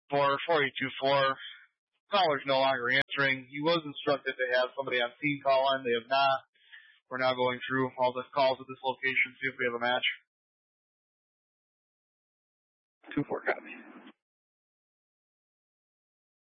4824. Caller's no longer answering. He was instructed to have somebody on scene call in. They have not. We're now going through all the calls at this location, see if we have a match. 2-4 copy.